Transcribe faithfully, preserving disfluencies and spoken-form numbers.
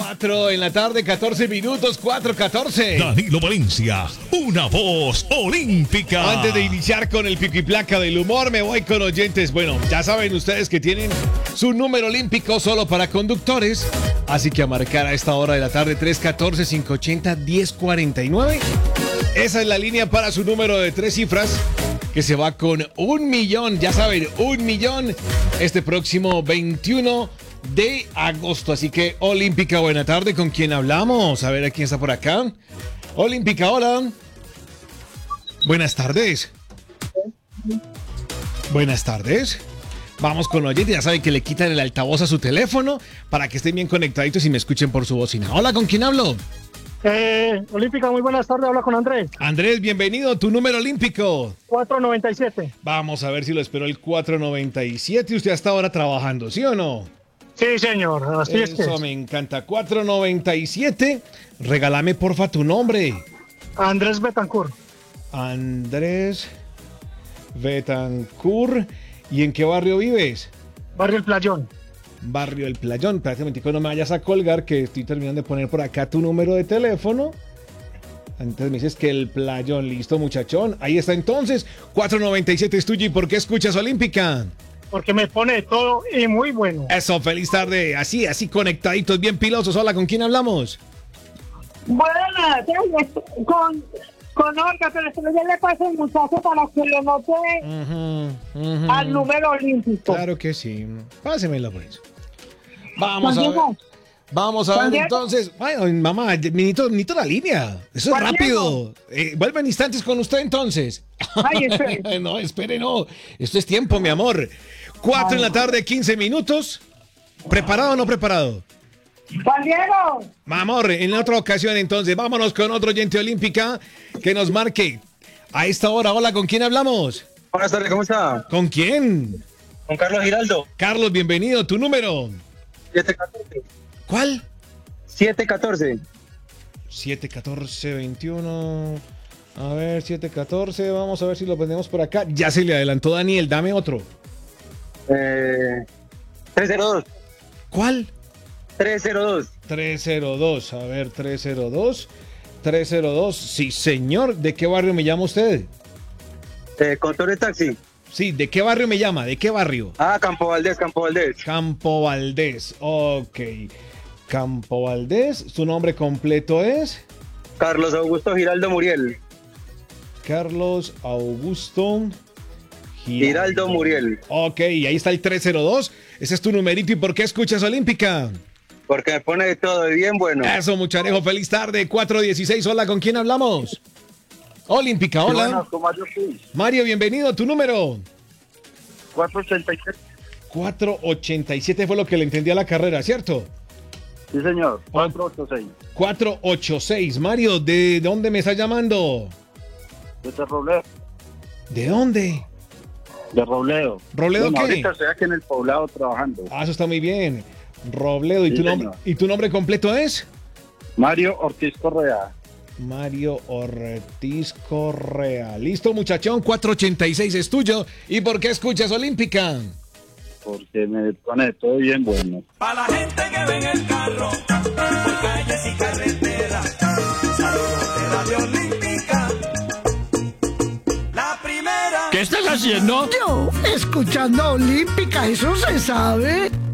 cuatro en la tarde, catorce minutos, cuatro catorce. Danilo Valencia, una voz olímpica. Antes de iniciar con el pico y placa del humor, me voy con oyentes. Bueno, ya saben ustedes que tienen su número olímpico solo para conductores. Así que a marcar a esta hora de la tarde, tres uno cuatro, cinco ocho cero, uno cero cuatro nueve. Esa es la línea para su número de tres cifras, que se va con un millón, ya saben, un millón este próximo veintiuno de agosto. Así que, Olímpica, buena tarde. ¿Con quién hablamos? A ver, ¿a quién está por acá? Olímpica, hola. Buenas tardes. Buenas tardes. Vamos con oyente. Ya saben que le quitan el altavoz a su teléfono para que estén bien conectaditos y me escuchen por su bocina. Hola, ¿con quién hablo? Eh, Olímpica, muy buenas tardes, habla con Andrés. Andrés, bienvenido, tu número olímpico. cuatro noventa y siete. Vamos a ver si lo esperó el cuatro noventa y siete. Usted hasta ahora trabajando, ¿sí o no? Sí, señor, así es que Eso es. me encanta. cuatro noventa y siete. Regálame porfa tu nombre. Andrés Betancourt. Andrés Betancourt. ¿Y en qué barrio vives? Barrio El Playón. Barrio El Playón. Prácticamente no me vayas a colgar, que estoy terminando de poner por acá tu número de teléfono. Entonces me dices que El Playón. Listo, muchachón. Ahí está entonces. cuatro noventa y siete es tuyo. ¿Y por qué escuchas Olímpica? Porque me pone de todo y muy bueno. Eso, feliz tarde. Así, así conectaditos, bien pilosos. Hola, ¿con quién hablamos? Buenas, con, con Olga, pero esto ya le pasa al muchacho para que lo note Uh-huh, uh-huh. al número olímpico. Claro que sí. Pásemelo, pues. Vamos a Juan ver. Diego. Vamos a Juan ver Diego. entonces. Ay, mamá, necesito, necesito la línea. Eso es Juan rápido. Eh, vuelven instantes con usted entonces. Ay, espere. No, espere, no. Esto es tiempo, mi amor. Cuatro en la tarde, quince minutos. ¿Preparado o no preparado? Juan Diego, Mi amor, en otra ocasión entonces. Vámonos con otro oyente olímpica que nos marque a esta hora. Hola, ¿con quién hablamos? Buenas tardes, ¿cómo está? ¿Con quién? Con Carlos Giraldo. Carlos, bienvenido. ¿Tu número? siete catorce. ¿Cuál? siete catorce. siete catorce veintiuno. A ver, siete catorce. Vamos a ver si lo ponemos por acá. Ya se le adelantó Daniel. Dame otro. Eh, tres cero dos. ¿Cuál? tres cero dos. tres cero dos. A ver, tres cero dos. tres cero dos. Sí, señor. ¿De qué barrio me llama usted? Eh, control de taxi. Sí, ¿de qué barrio me llama? ¿De qué barrio? Ah, Campo Valdés, Campo Valdés. Campo Valdés. Ok. Campo Valdés. ¿Su nombre completo es? Carlos Augusto Giraldo Muriel. Carlos Augusto Giraldo Muriel. Ok, ahí está el tres cero dos. Ese es tu numerito. ¿Y por qué escuchas Olímpica? Porque me pone de todo y bien bueno. Eso, mucharejo. Feliz tarde. cuatro dieciséis. Hola, ¿con quién hablamos? Olímpica, hola. Bueno, con Mario Cruz. Mario, bienvenido. ¿Tu número? cuatro ochenta y siete. cuatro ochenta y siete fue lo que le entendí a la carrera, ¿cierto? Sí, señor. cuatro ochenta y seis. cuatro ochenta y seis. Mario, ¿de dónde me estás llamando? Desde Robledo. ¿De dónde? De Robledo. ¿Robledo Bueno, qué? ahorita estoy aquí en el poblado trabajando. Ah, eso está muy bien. Robledo. ¿Y, Sí, tu, nombre, señor. ¿y tu nombre completo es? Mario Ortiz Correa. Mario Ortiz Correa. Listo, muchachón. cuatro ochenta y seis es tuyo. ¿Y por qué escuchas Olímpica? Porque me pone de todo y bien bueno. Para la gente que ve en el carro, por calles y carreteras, saludos de Radio Olímpica. La primera. ¿Qué estás haciendo? Yo, escuchando Olímpica, eso se sabe.